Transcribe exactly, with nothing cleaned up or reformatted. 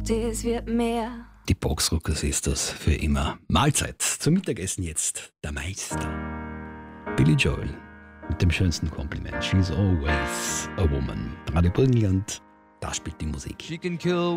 es wird mehr. Die Boxrockers ist das für immer. Mahlzeit zum Mittagessen jetzt der Meister. Billy Joel mit dem schönsten Kompliment. She's always a woman. Radio Burgenland, da spielt die Musik. She can kill